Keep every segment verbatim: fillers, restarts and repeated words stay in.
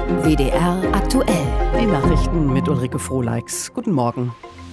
W D R aktuell. Die Nachrichten mit Ulrike Frohleix. Guten Morgen.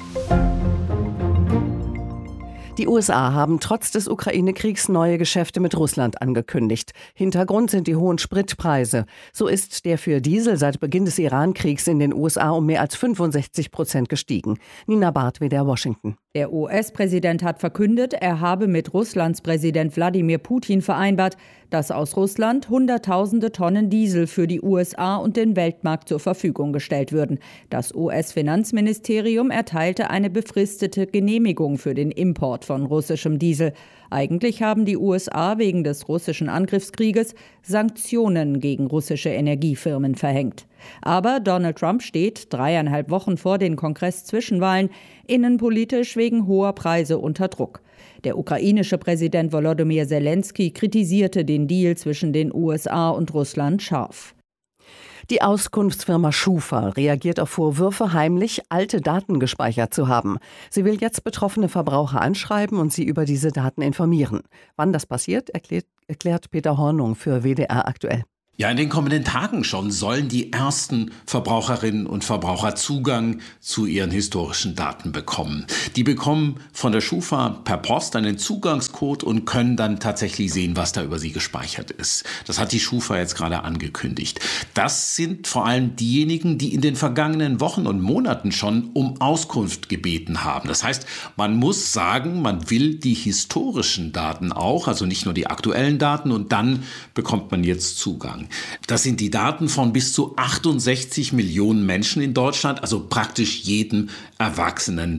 Die U S A haben trotz des Ukraine-Kriegs neue Geschäfte mit Russland angekündigt. Hintergrund sind die hohen Spritpreise. So ist der für Diesel seit Beginn des Iran-Kriegs in den U S A um mehr als fünfundsechzig Prozent gestiegen. Nina Barth, W D R Washington. Der U S-Präsident hat verkündet, er habe mit Russlands Präsident Wladimir Putin vereinbart, dass aus Russland Hunderttausende Tonnen Diesel für die U S A und den Weltmarkt zur Verfügung gestellt würden. Das U S-Finanzministerium erteilte eine befristete Genehmigung für den Import von russischem Diesel. Eigentlich haben die U S A wegen des russischen Angriffskrieges Sanktionen gegen russische Energiefirmen verhängt. Aber Donald Trump steht dreieinhalb Wochen vor den Kongress-Zwischenwahlen innenpolitisch wegen hoher Preise unter Druck. Der ukrainische Präsident Volodymyr Zelensky kritisierte den Deal zwischen den U S A und Russland scharf. Die Auskunftsfirma Schufa reagiert auf Vorwürfe, heimlich alte Daten gespeichert zu haben. Sie will jetzt betroffene Verbraucher anschreiben und sie über diese Daten informieren. Wann das passiert, erklärt, erklärt Peter Hornung für W D R aktuell. Ja, in den kommenden Tagen schon sollen die ersten Verbraucherinnen und Verbraucher Zugang zu ihren historischen Daten bekommen. Die bekommen von der Schufa per Post einen Zugangscode und können dann tatsächlich sehen, was da über sie gespeichert ist. Das hat die Schufa jetzt gerade angekündigt. Das sind vor allem diejenigen, die in den vergangenen Wochen und Monaten schon um Auskunft gebeten haben. Das heißt, man muss sagen, man will die historischen Daten auch, also nicht nur die aktuellen Daten, und dann bekommt man jetzt Zugang. Das sind die Daten von bis zu achtundsechzig Millionen Menschen in Deutschland, also praktisch jedem Erwachsenen.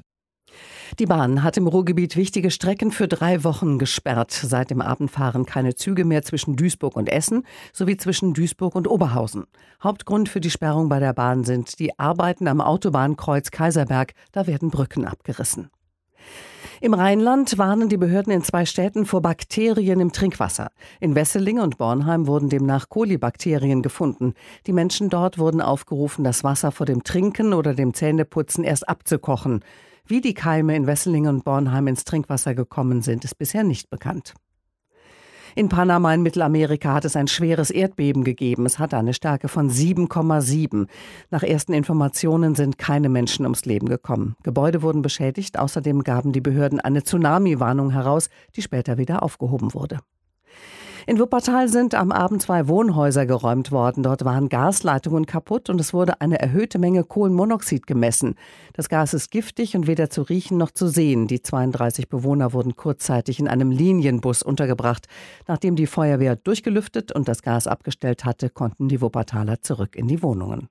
Die Bahn hat im Ruhrgebiet wichtige Strecken für drei Wochen gesperrt. Seit dem Abend fahren keine Züge mehr zwischen Duisburg und Essen sowie zwischen Duisburg und Oberhausen. Hauptgrund für die Sperrung bei der Bahn sind die Arbeiten am Autobahnkreuz Kaiserberg. Da werden Brücken abgerissen. Im Rheinland warnen die Behörden in zwei Städten vor Bakterien im Trinkwasser. In Wesseling und Bornheim wurden demnach Kolibakterien gefunden. Die Menschen dort wurden aufgerufen, das Wasser vor dem Trinken oder dem Zähneputzen erst abzukochen. Wie die Keime in Wesseling und Bornheim ins Trinkwasser gekommen sind, ist bisher nicht bekannt. In Panama in Mittelamerika hat es ein schweres Erdbeben gegeben. Es hatte eine Stärke von sieben Komma sieben. Nach ersten Informationen sind keine Menschen ums Leben gekommen. Gebäude wurden beschädigt. Außerdem gaben die Behörden eine Tsunami-Warnung heraus, die später wieder aufgehoben wurde. In Wuppertal sind am Abend zwei Wohnhäuser geräumt worden. Dort waren Gasleitungen kaputt und es wurde eine erhöhte Menge Kohlenmonoxid gemessen. Das Gas ist giftig und weder zu riechen noch zu sehen. Die zweiunddreißig Bewohner wurden kurzzeitig in einem Linienbus untergebracht. Nachdem die Feuerwehr durchgelüftet und das Gas abgestellt hatte, konnten die Wuppertaler zurück in die Wohnungen.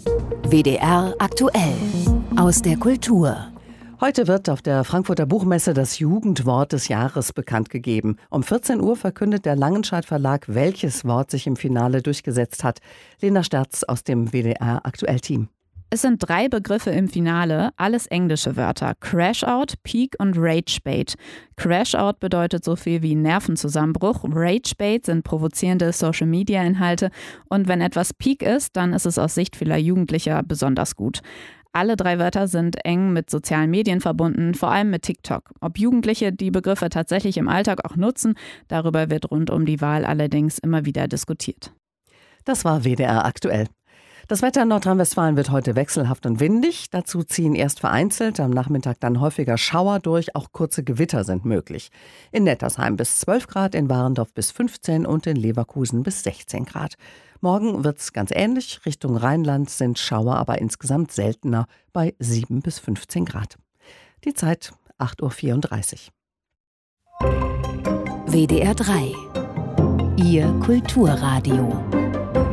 W D R aktuell. Aus der Kultur. Heute wird auf der Frankfurter Buchmesse das Jugendwort des Jahres bekannt gegeben. Um vierzehn Uhr verkündet der Langenscheidt Verlag, welches Wort sich im Finale durchgesetzt hat. Lena Sterz aus dem W D R Aktuell-Team. Es sind drei Begriffe im Finale, alles englische Wörter. Crash-Out, Peak und Rage-Bait. Crash-Out bedeutet so viel wie Nervenzusammenbruch. Rage-Bait sind provozierende Social-Media-Inhalte. Und wenn etwas Peak ist, dann ist es aus Sicht vieler Jugendlicher besonders gut. Alle drei Wörter sind eng mit sozialen Medien verbunden, vor allem mit TikTok. Ob Jugendliche die Begriffe tatsächlich im Alltag auch nutzen, darüber wird rund um die Wahl allerdings immer wieder diskutiert. Das war W D R aktuell. Das Wetter in Nordrhein-Westfalen wird heute wechselhaft und windig. Dazu ziehen erst vereinzelt, am Nachmittag dann häufiger Schauer durch. Auch kurze Gewitter sind möglich. In Nettersheim bis zwölf Grad, in Warendorf bis fünfzehn und in Leverkusen bis sechzehn Grad. Morgen wird es ganz ähnlich. Richtung Rheinland sind Schauer aber insgesamt seltener bei sieben bis fünfzehn Grad. Die Zeit acht Uhr vierunddreißig. W D R drei. Ihr Kulturradio.